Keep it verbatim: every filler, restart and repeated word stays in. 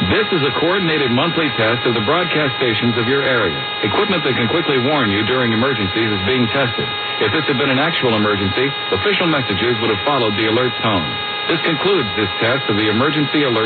This is a coordinated monthly test of the broadcast stations of your area. Equipment that can quickly warn you during emergencies is being tested. If this had been an actual emergency, official messages would have followed the alert tone. This concludes this test of the emergency alert